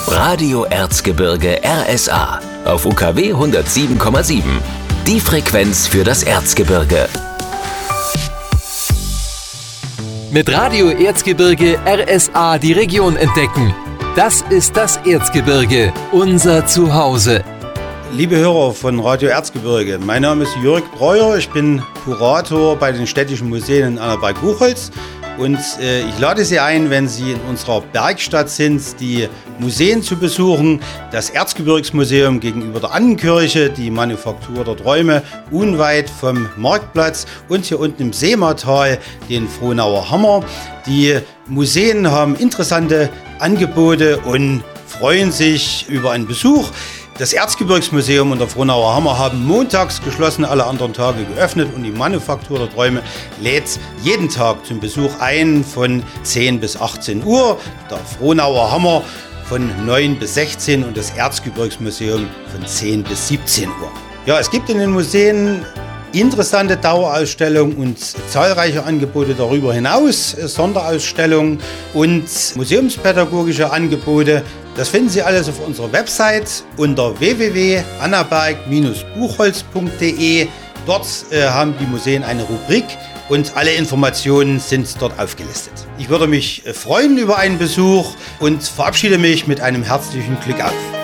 Radio Erzgebirge RSA auf UKW 107,7. Die Frequenz für das Erzgebirge. Mit Radio Erzgebirge RSA die Region entdecken. Das ist das Erzgebirge, unser Zuhause. Liebe Hörer von Radio Erzgebirge, mein Name ist Jörg Breuer, ich bin Kurator bei den Städtischen Museen in Annaberg-Buchholz und ich lade Sie ein, wenn Sie in unserer Bergstadt sind, die Museen zu besuchen. Das Erzgebirgsmuseum gegenüber der Annenkirche, die Manufaktur der Träume unweit vom Marktplatz und hier unten im Seematal den Frohnauer Hammer. Die Museen haben interessante Angebote und freuen sich über einen Besuch. Das Erzgebirgsmuseum und der Frohnauer Hammer haben montags geschlossen, alle anderen Tage geöffnet und die Manufaktur der Träume lädt jeden Tag zum Besuch ein von 10 bis 18 Uhr. Der Frohnauer Hammer von 9 bis 16 und das Erzgebirgsmuseum von 10 bis 17 Uhr. Ja, es gibt in den Museen interessante Dauerausstellungen und zahlreiche Angebote darüber hinaus, Sonderausstellungen und museumspädagogische Angebote. Das finden Sie alles auf unserer Website unter www.annaberg-buchholz.de. Dort haben die Museen eine Rubrik und alle Informationen sind dort aufgelistet. Ich würde mich freuen über einen Besuch und verabschiede mich mit einem herzlichen Glück auf.